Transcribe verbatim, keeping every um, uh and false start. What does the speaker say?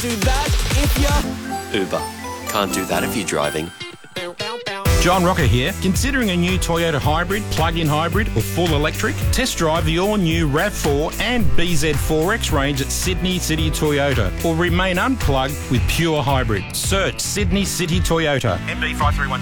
do that if you're... Uber. Can't do that if you're driving. John Rocker here. Considering a new Toyota hybrid, plug-in hybrid or full electric? Test drive the all-new RAV four and B Z four X range at Sydney City Toyota, or remain unplugged with pure hybrid. Search Sydney City Toyota. M B five three one